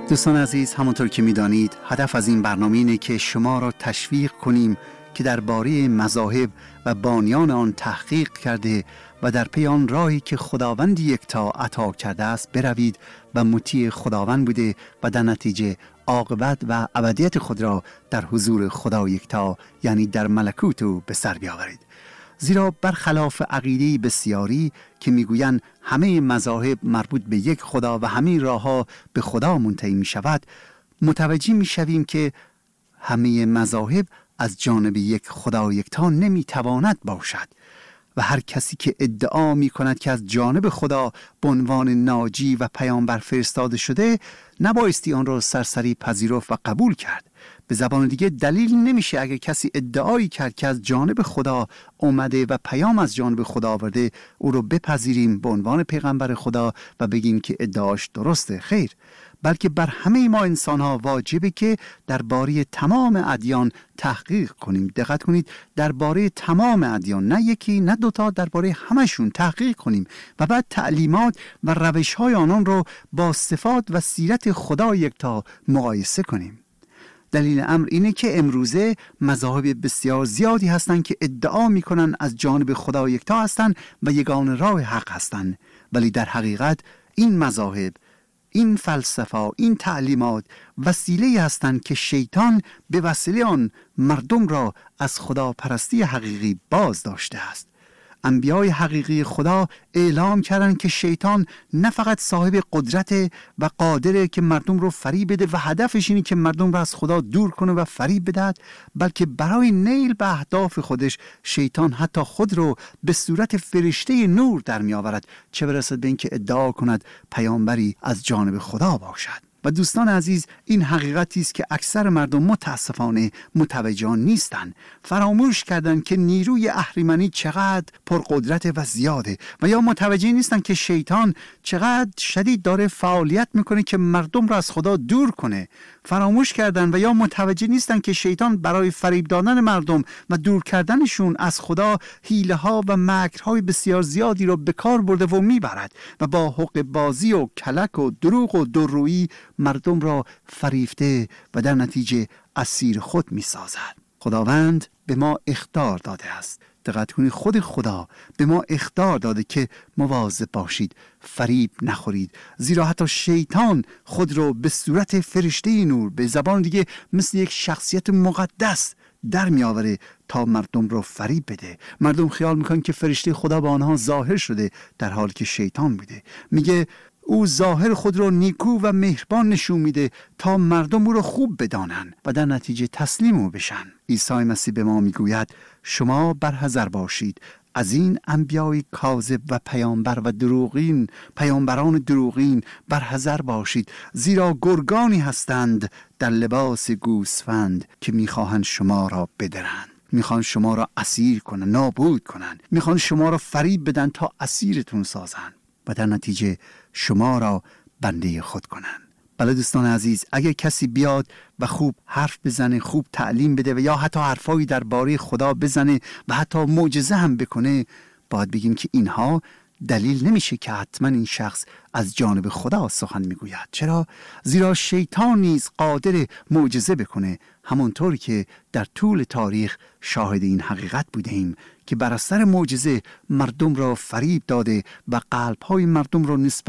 دوستان عزیز، همونطور که می‌دانید هدف از این برنامه اینه که شما را تشویق کنیم که درباره مذاهب و بانیان آن تحقیق کرده و در پی آن راهی که خداوند یکتا عطا کرده است بروید و مطیع خداوند بوده و در نتیجه عاقبت و ابدیت خود را در حضور خدا یکتا یعنی در ملکوت او به سر بیاورید. زیرا برخلاف عقیده بسیاری که میگویند همه مذاهب مربوط به یک خدا و همه راهها به خدا منتهی می شود، متوجه می شویم که همه مذاهب از جانب یک خدا یکتا نمی تواند باشد و هر کسی که ادعا می کند که از جانب خدا به عنوان ناجی و پیامبر فرستاده شده، نبایستی آن را سرسری پذیرفت و قبول کرد. به زبان دیگه دلیل نمیشه اگر کسی ادعایی کرد که از جانب خدا اومده و پیام از جانب خدا آورده، او رو بپذیریم به عنوان پیغمبر خدا و بگیم که ادعاش درسته. خیر، بلکه بر همه ما انسان ها واجبه که درباره تمام ادیان تحقیق کنیم. دقت کنید، درباره تمام ادیان، نه یکی نه دوتا، درباره همشون تحقیق کنیم و بعد تعلیمات و روش های آنان رو با صفات و سیرت خدا یکتا مقایسه کنیم. دلیل امر اینه که امروزه مذاهب بسیار زیادی هستند که ادعا میکنن از جانب خدا یکتا هستند و یگانه راه حق هستند، ولی در حقیقت این مذاهب، این فلسفه، این تعلیمات وسیله هستند که شیطان به وسیله آن مردم را از خدا پرستی حقیقی باز داشته است. انبیای حقیقی خدا اعلام کردند که شیطان نه فقط صاحب قدرت و قادره که مردم رو فریب بده و هدفش اینه که مردم رو از خدا دور کنه و فریب بدهد، بلکه برای نیل به اهداف خودش شیطان حتی خود رو به صورت فرشته نور در می آورد، چه برسد به اینکه ادعا کند پیامبری از جانب خدا باشد. و دوستان عزیز، این حقیقتی است که اکثر مردم متاسفانه متوجه نیستند. فراموش کردند که نیروی اهریمنی چقدر پرقدرت و زیاده و یا متوجه نیستند که شیطان چقدر شدید داره فعالیت میکنه که مردم را از خدا دور کنه. فراموش کردند و یا متوجه نیستند که شیطان برای فریب دادن مردم و دور کردنشون از خدا حیله ها و مکرهای بسیار زیادی رو به کار برده و میبرد و با حق بازی و کلک و دروغ و درویی مردم را فریفته و در نتیجه اسیر خود می سازد. خداوند به ما اخطار داده است. دقت کنید، خود خدا به ما اخطار داده که مواظب باشید، فریب نخورید، زیرا حتی شیطان خود رو به صورت فرشته نور، به زبان دیگه مثل یک شخصیت مقدس در می آوره تا مردم رو فریب بده. مردم خیال میکنن که فرشته خدا به آنها ظاهر شده، در حالی که شیطان بوده. میگه او ظاهر خود را نیکو و مهربان نشون میده تا مردم او را خوب بدانن و در نتیجه تسلیم او بشن. عیسی مسیح به ما میگوید شما برحذر باشید از این انبیای کاذب و پیامبران دروغین برحذر باشید، زیرا گرگانی هستند در لباس گوسفند که میخواهند شما را بدرند، میخوان شما را اسیر کنن، نابود کنن، میخوان شما را فریب بدن تا اسیرتون سازن و در نتیجه شما را بنده خود کنن. بله دوستان عزیز، اگر کسی بیاد و خوب حرف بزنه، خوب تعلیم بده و یا حتی حرفایی درباره خدا بزنه و حتی معجزه هم بکنه، باید بگیم که اینها دلیل نمیشه که حتما این شخص از جانب خدا سخن میگوید. چرا؟ زیرا شیطان نیز قادر معجزه بکنه، همونطور که در طول تاریخ شاهد این حقیقت بودیم که بر اثر معجزه مردم را فریب داده و قلب‌های مردم را نسبت